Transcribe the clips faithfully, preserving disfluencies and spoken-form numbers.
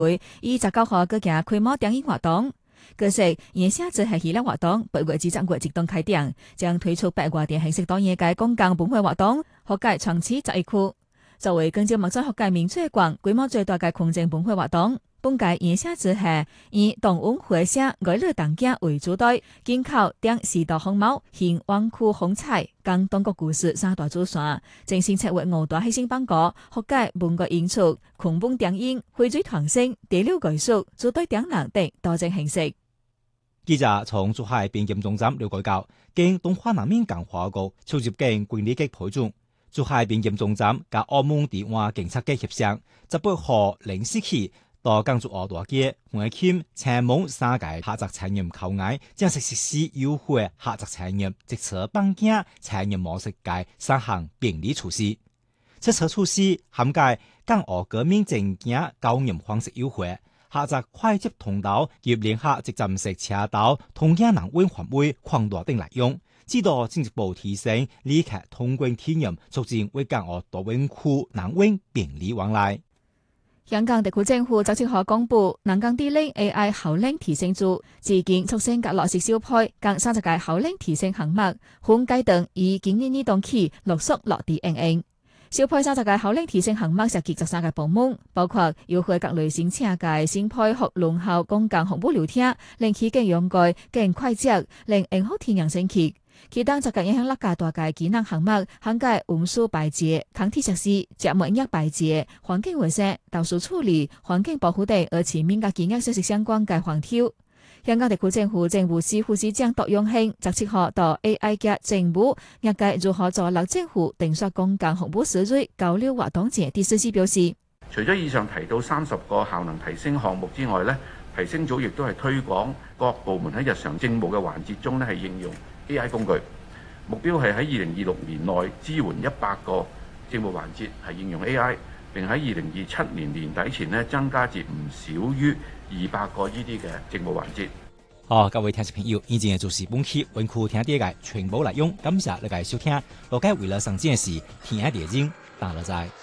以十九號舉行開幕電影活動。據悉，演寫者係系列活動，八月至十月即將開店，將推出百外電形式多樣嘅公共本會活動，學界長此十一區。作為根據目前學界名最廣、規模最大嘅空政本會活動，本屆演寫者係以動物會社愛樂當家為主題，緊靠將時代風貌、現灣區風采、跟當國故事三大主線，精心策劃五大核心板塊，學界文藝演出、空本電影、匯聚團星、地料藝術、組隊電影等多種形式。 記者從珠海邊檢總站了解到，經東華南面港華局超接經管理局批准，珠海邊檢總站加澳門地灣警察局協商，十八號零時起到港珠澳大街、紅磡、青門三個客宅產業口岸正式實施優惠客宅產業直車綁架產業模式嘅三項便利措施。這次措施涵蓋港澳各面證件交易方式優惠。客宅快捷通道及聯合直站式車道同樣能為環衛擴大等來用，指導進一步提升旅客通關體驗，促進為港澳大灣區南灣便利往來。 香港特區政府十七號公布南港地理 A I 效能提升組，自建促成格落實小配，共三十個效能提升項目，分階段以今年年度起陸續落地應用。小配三十個效能提升項目涉及十三個部門，包括優惠各類型車嘅新配合輪候公共服務流程，令其更用具更快捷，令用戶體驗升級。其當十個影響力較大嘅技能項目，涵蓋運輸排泄、抗體設施、植物液排泄、環境衛生、投訴處理、環境保護等，而全面嘅技能息息相關嘅環條。香港特區政府政務司副司長杜永興十七號到 A I 嘅政府業界如何助力政府定刷公共服務時序交流活動節第四次表示， 除咗以上提到三十個效能提升項目之外咧，提升組亦都係推廣各部門喺日常政務嘅環節中咧係應用 A I 工具，目標係喺二零二六年內支援一百個政務環節係應用 A I， 並喺二零二七年年底前咧增加至唔少於二百個呢啲嘅政務環節。 好，各位聽眾朋友，以前就是本期文庫聽啲嘅全部內容，感謝你嘅收聽。落街為了上件事，聽一點鐘，打了在。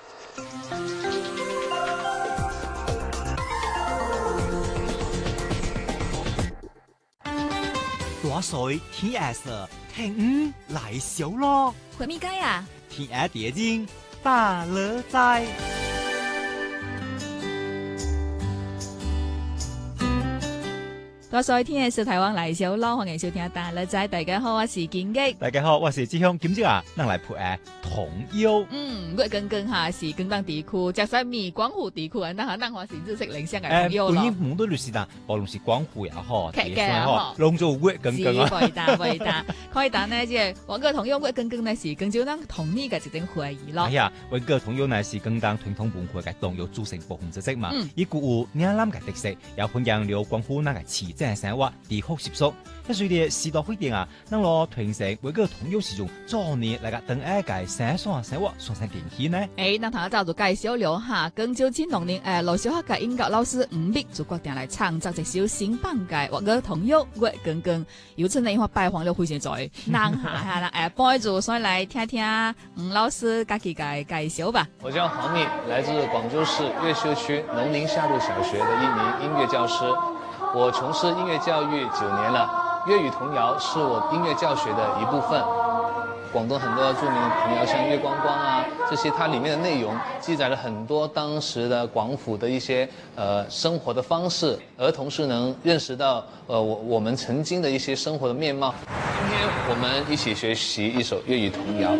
大水天熱時，聽五來小咯。 回咪街啊？ 聽一點鐘，打了在。 多謝天嘅小台灣嚟小咯，歡迎收聽大家仔，大家好，我是建基。 大家好，我是志雄。今朝啊，咱來播誒童謠。 嗯，我剛剛下是廣東地區，即係咪廣湖地區啊？那下那我是知識領先嘅童謠咯。誒，本身唔多律師但無論是廣湖也好， 劇嘅也好， 攏做我剛剛啊。 回答回答，可以答呢？即係我個童謠，我剛剛呢是更少咱同呢嘅一種會議咯。係啊，我個童謠呢是更當傳統文化嘅動要組成部分之職嘛。嗯，以古有嶺南嘅特色，有分享了廣府那個市井生活。地方習俗，一隨住時代發展啊，咱攞傳承為個童謠時種做呢嚟個等下嘅生活生活上上電器呢？ 誒，那頭先就介紹了下，更招千農年誒，羅小學嘅音樂老師吳密就決定嚟創作一首新版嘅或個童謠，我剛剛有次呢，因為拜訪了會先在南下下啦，誒，播住所以嚟聽聽吳老師家己嘅介紹吧。 我叫黃密，來自廣州市越秀區農寧下路小學的一名音樂教師。我從事音樂教育九年了，粵語童謠是我音樂教學的一部分。廣東很多著名童謠，像月光光啊，這些它裡面的內容記載了很多當時的廣府的一些呃生活的方式，而同時能認識到呃我我們曾經的一些生活的面貌。今天我們一起學習一首粵語童謠。